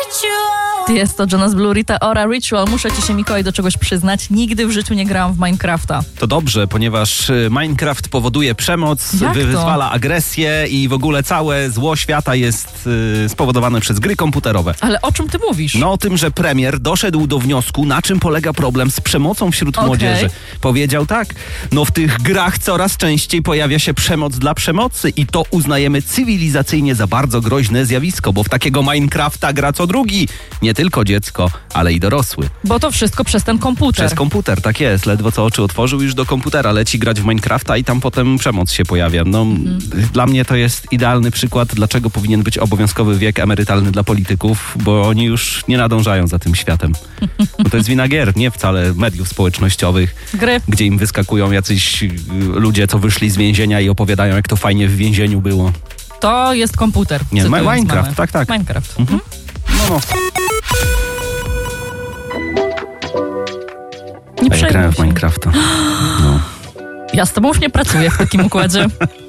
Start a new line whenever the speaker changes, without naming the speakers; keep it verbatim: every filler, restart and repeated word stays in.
Jest to Jonas Blue, Rita Ora, Ritual. Muszę ci się, Mikołaj, do czegoś przyznać. Nigdy w życiu nie grałam w Minecrafta.
To dobrze, ponieważ Minecraft powoduje przemoc,
Jak to?
wyzwala agresję i w ogóle całe zło świata jest y, spowodowane przez gry komputerowe.
Ale o czym ty mówisz?
No o tym, że premier doszedł do wniosku, na czym polega problem z przemocą wśród
Okej.
młodzieży. Powiedział tak, no w tych grach coraz częściej pojawia się przemoc dla przemocy i to uznajemy cywilizacyjnie za bardzo groźne zjawisko, bo w takiego Minecrafta gra co drugi. Nie tylko dziecko, ale i dorosły.
Bo to wszystko przez ten komputer.
Przez komputer, tak jest. Ledwo co oczy otworzył, już do komputera leci grać w Minecrafta i tam potem przemoc się pojawia. No, mhm. Dla mnie to jest idealny przykład, dlaczego powinien być obowiązkowy wiek emerytalny dla polityków, bo oni już nie nadążają za tym światem. Bo to jest wina gier, nie wcale mediów społecznościowych,
Gry.
gdzie im wyskakują jacyś ludzie, co wyszli z więzienia i opowiadają, jak to fajnie w więzieniu było.
To jest komputer.
Nie,
Cytując
Minecraft,
mamy.
tak, tak.
Minecraft.
Mhm. No, no.
Nie
A ja grałem
przejmuj
w
się.
Minecrafta. No.
Ja z tobą już nie pracuję w takim układzie.